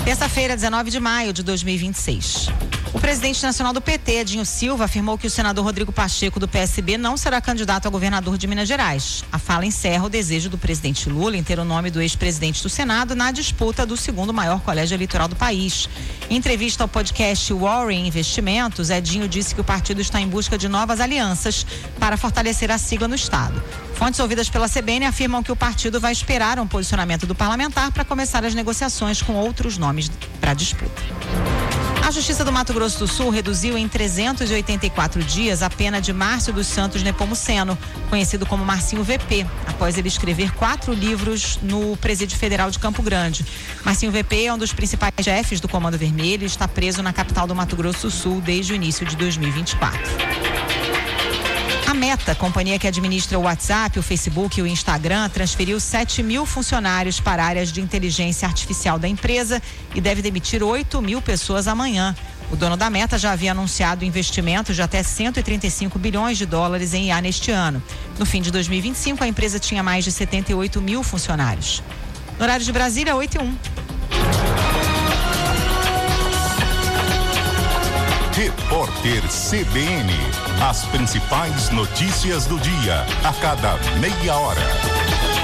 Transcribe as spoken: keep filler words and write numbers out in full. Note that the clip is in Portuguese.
Terça-feira, dezenove de maio de dois mil e vinte e seis. O presidente nacional do P T, Edinho Silva, afirmou que o senador Rodrigo Pacheco, do P S B, não será candidato a governador de Minas Gerais. A fala encerra o desejo do presidente Lula em ter o nome do ex-presidente do Senado na disputa do segundo maior colégio eleitoral do país. Em entrevista ao podcast Warren Investimentos, Edinho disse que o partido está em busca de novas alianças para fortalecer a sigla no estado. Fontes ouvidas pela C B N afirmam que o partido vai esperar um posicionamento do parlamentar para começar as negociações com outros nomes para a disputa. A Justiça do Mato Grosso do Sul reduziu em trezentos e oitenta e quatro dias a pena de Márcio dos Santos Nepomuceno, conhecido como Marcinho V P, após ele escrever quatro livros no Presídio Federal de Campo Grande. Marcinho V P é um dos principais chefes do Comando Vermelho e está preso na capital do Mato Grosso do Sul desde o início de dois mil e vinte e quatro. A Meta, companhia que administra o WhatsApp, o Facebook e o Instagram, transferiu sete mil funcionários para áreas de inteligência artificial da empresa e deve demitir oito mil pessoas amanhã. O dono da Meta já havia anunciado investimentos de até cento e trinta e cinco bilhões de dólares em I A neste ano. No fim de dois mil e vinte e cinco, a empresa tinha mais de setenta e oito mil funcionários. No horário de Brasília, oito e um. Repórter C B N. As principais notícias do dia, a cada meia hora.